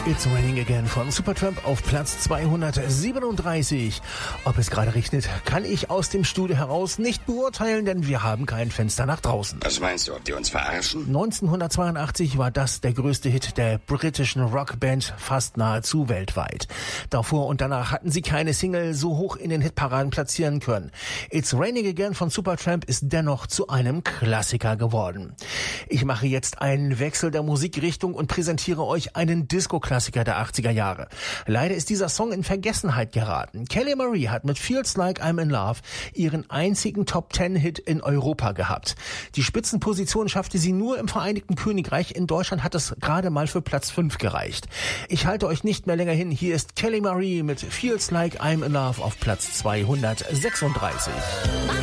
It's Raining Again von Supertramp auf Platz 237. Ob es gerade regnet, kann ich aus dem Studio heraus nicht beurteilen, denn wir haben kein Fenster nach draußen. Was meinst du, ob die uns verarschen? 1982 war das der größte Hit der britischen Rockband fast nahezu weltweit. Davor und danach hatten sie keine Single so hoch in den Hitparaden platzieren können. It's Raining Again von Supertramp ist dennoch zu einem Klassiker geworden. Ich mache jetzt einen Wechsel der Musikrichtung und präsentiere euch einen Disco-Klassiker der 80er Jahre. Leider ist dieser Song in Vergessenheit geraten. Kelly Marie hat mit Feels Like I'm in Love ihren einzigen Top-10-Hit in Europa gehabt. Die Spitzenposition schaffte sie nur im Vereinigten Königreich. In Deutschland hat es gerade mal für Platz 5 gereicht. Ich halte euch nicht mehr länger hin. Hier ist Kelly Marie mit Feels Like I'm in Love auf Platz 236.